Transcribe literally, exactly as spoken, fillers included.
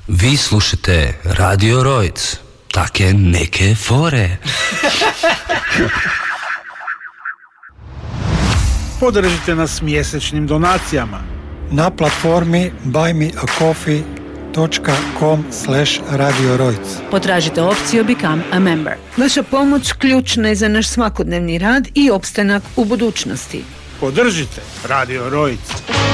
Vi slušate Radio Rojc, take neke fore. Podržite nas mjesečnim donacijama na platformi buy me a coffee dot com slash radio rojc. Potražite opciju Become a Member. Vaša pomoć ključna je za naš svakodnevni rad i opstanak u budućnosti. Podržite Radio Rojc.